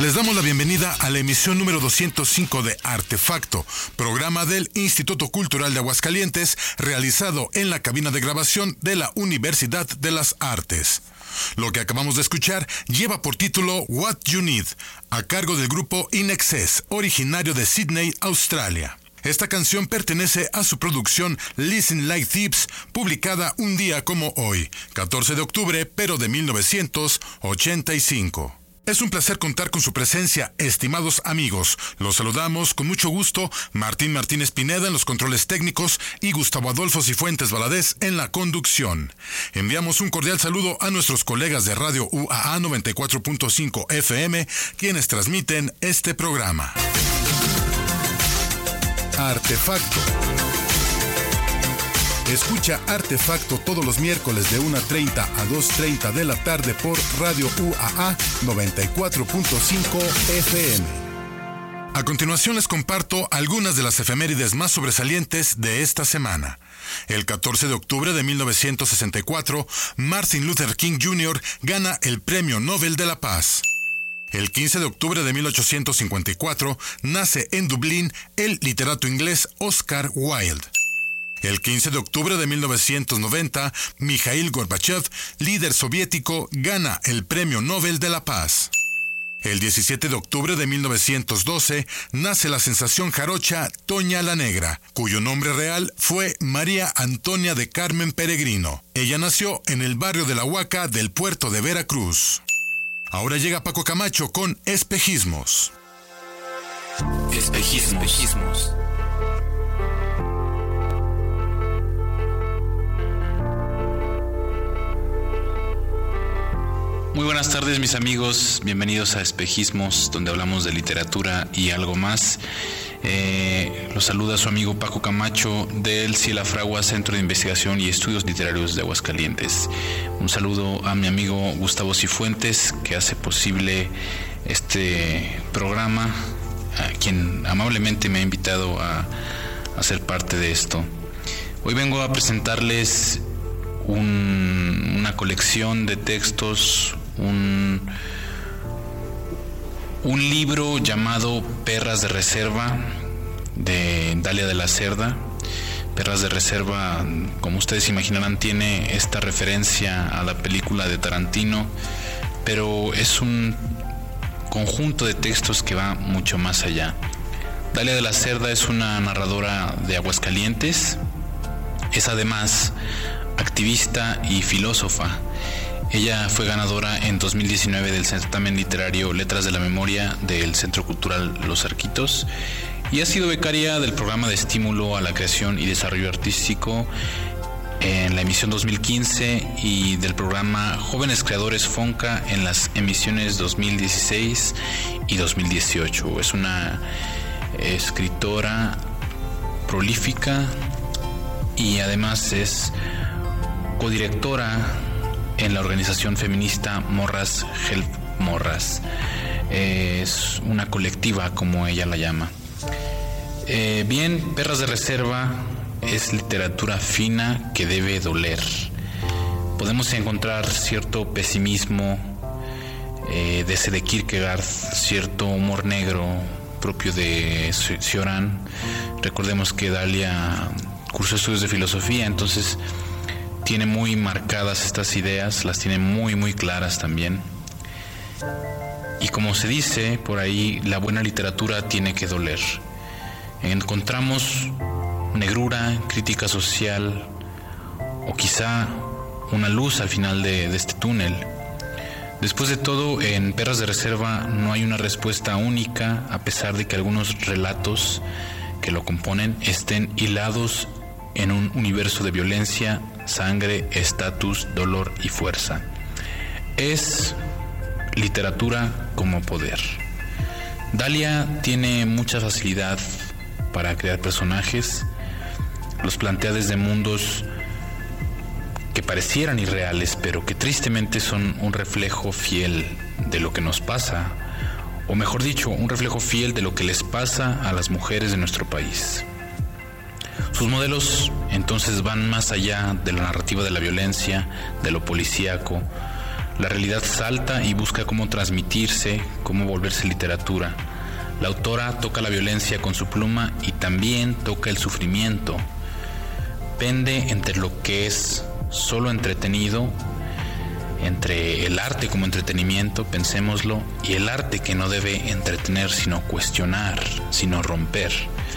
Les damos la bienvenida a la emisión número 205 de Artefacto, programa del Instituto Cultural de Aguascalientes, realizado en la cabina de grabación de la Universidad de las Artes. Lo que acabamos de escuchar lleva por título What You Need, a cargo del grupo In Excess, originario de Sydney, Australia. Esta canción pertenece a su producción Listen Like Thieves, publicada un día como hoy, 14 de octubre, pero de 1985. Es un placer contar con su presencia, estimados amigos. Los saludamos con mucho gusto, Martín Martínez Pineda en los controles técnicos y Gustavo Adolfo Cifuentes Valadez en la conducción. Enviamos un cordial saludo a nuestros colegas de Radio UAA 94.5 FM, quienes transmiten este programa. Artefacto. Escucha Artefacto todos los miércoles de 1:30 a 2:30 de la tarde por Radio UAA 94.5 FM. A continuación les comparto algunas de las efemérides más sobresalientes de esta semana. El 14 de octubre de 1964, Martin Luther King Jr. gana el Premio Nobel de la Paz. El 15 de octubre de 1854 nace en Dublín el literato inglés Oscar Wilde. El 15 de octubre de 1990, Mikhail Gorbachev, líder soviético, gana el Premio Nobel de la Paz. El 17 de octubre de 1912 nace la sensación jarocha Toña la Negra, cuyo nombre real fue María Antonia de Carmen Peregrino. Ella nació en el barrio de La Huaca del puerto de Veracruz. Ahora llega Paco Camacho con Espejismos. Espejismos. Muy buenas tardes, mis amigos, bienvenidos a Espejismos, donde hablamos de literatura y algo más. Los saluda su amigo Paco Camacho del Cielafragua Centro de Investigación y Estudios Literarios de Aguascalientes. Un saludo a mi amigo Gustavo Cifuentes, que hace posible este programa, a quien amablemente me ha invitado a ser parte de esto. Hoy vengo a presentarles una colección de textos, un libro llamado Perras de Reserva, de Dalia de la Cerda. Perras de Reserva, como ustedes imaginarán, tiene esta referencia a la película de Tarantino, pero es un conjunto de textos que va mucho más allá. Dalia de la Cerda es una narradora de Aguascalientes, es además activista y filósofa. Ella fue ganadora en 2019 del certamen literario Letras de la Memoria del Centro Cultural Los Arquitos y ha sido becaria del programa de estímulo a la creación y desarrollo artístico en la emisión 2015 y del programa Jóvenes Creadores FONCA en las emisiones 2016 y 2018. Es una escritora prolífica y además es codirectora en la organización feminista Morras Help Morras. Es una colectiva, como ella la llama. Bien, Perras de Reserva es literatura fina que debe doler. Podemos encontrar cierto pesimismo de ese de Kierkegaard, cierto humor negro propio de Cioran. Recordemos que Dalia cursó estudios de filosofía, entonces tiene muy marcadas estas ideas, las tiene muy muy claras también. Y como se dice por ahí, la buena literatura tiene que doler. Encontramos negrura, crítica social o quizá una luz al final de este túnel. Después de todo, en Perras de Reserva no hay una respuesta única, a pesar de que algunos relatos que lo componen estén hilados en un universo de violencia, sangre, estatus, dolor y fuerza. Es literatura como poder. Dalia tiene mucha facilidad para crear personajes, los plantea desde mundos que parecieran irreales, pero que tristemente son un reflejo fiel de lo que nos pasa, o mejor dicho, un reflejo fiel de lo que les pasa a las mujeres de nuestro país. Sus modelos entonces van más allá de la narrativa de la violencia, de lo policíaco, La realidad salta y busca cómo transmitirse, cómo volverse literatura. La autora toca la violencia con su pluma y también toca el sufrimiento. Pende entre lo que es solo entretenido, entre el arte como entretenimiento, pensémoslo, y el arte que no debe entretener, sino cuestionar, sino romper.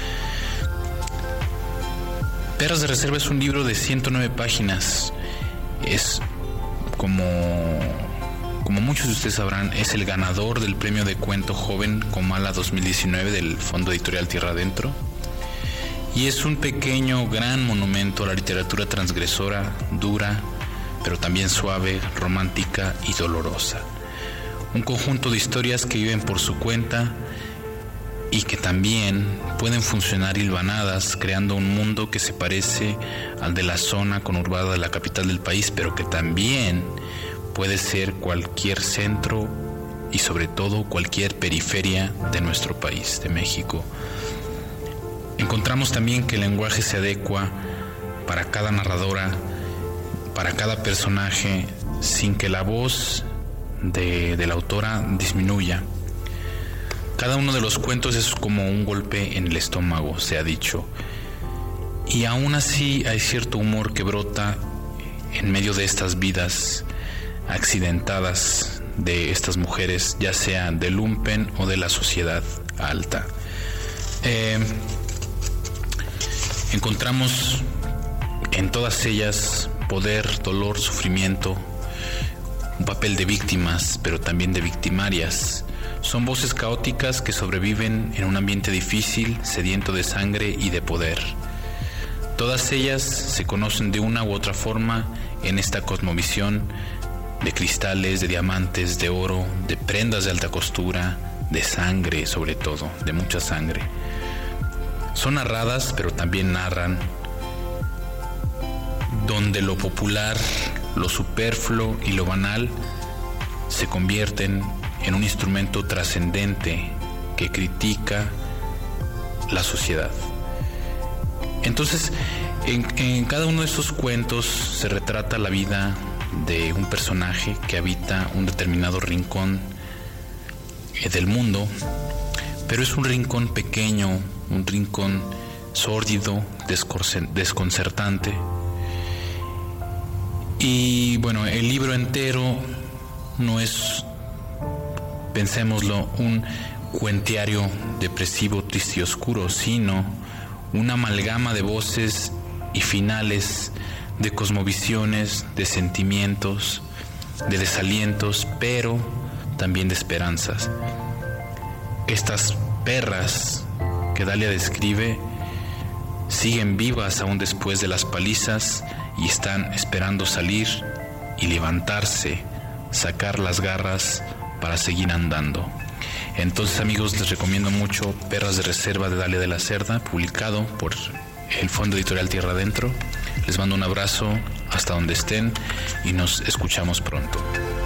Perras de Reserva es un libro de 109 páginas. Es como muchos de ustedes sabrán, es el ganador del premio de cuento joven Comala 2019 del Fondo Editorial Tierra Adentro. Y es un pequeño, gran monumento a la literatura transgresora, dura, pero también suave, romántica y dolorosa. Un conjunto de historias que viven por su cuenta y que también pueden funcionar hilvanadas, creando un mundo que se parece al de la zona conurbada de la capital del país, pero que también puede ser cualquier centro y sobre todo cualquier periferia de nuestro país, de México. Encontramos también que el lenguaje se adecua para cada narradora, para cada personaje, sin que la voz de la autora disminuya. Cada uno de los cuentos es como un golpe en el estómago, se ha dicho. Y aún así hay cierto humor que brota en medio de estas vidas accidentadas de estas mujeres, ya sea del lumpen o de la sociedad alta. Encontramos en todas ellas poder, dolor, sufrimiento, un papel de víctimas, pero también de victimarias. Son voces caóticas que sobreviven en un ambiente difícil, sediento de sangre y de poder. Todas ellas se conocen de una u otra forma en esta cosmovisión de cristales, de diamantes, de oro, de prendas de alta costura, de sangre sobre todo, de mucha sangre. Son narradas, pero también narran, donde lo popular, lo superfluo y lo banal se convierten en un instrumento trascendente que critica la sociedad. Entonces, en cada uno de esos cuentos se retrata la vida de un personaje que habita un determinado rincón del mundo, pero es un rincón pequeño, un rincón sórdido, desconcertante. Y bueno, el libro entero no es, pensémoslo, un cuentiario depresivo, triste y oscuro, sino una amalgama de voces y finales, de cosmovisiones, de sentimientos, de desalientos, pero también de esperanzas. Estas perras que Dalia describe siguen vivas aún después de las palizas y están esperando salir y levantarse, sacar las garras para seguir andando. Entonces, amigos, les recomiendo mucho Perras de Reserva de Dalia de la Cerda, publicado por el Fondo Editorial Tierra Adentro. Les mando un abrazo hasta donde estén y nos escuchamos pronto.